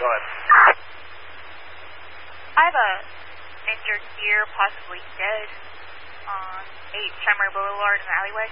Go ahead. I have a injured deer, possibly dead, on 8 Tremor Boulevard in the alleyway.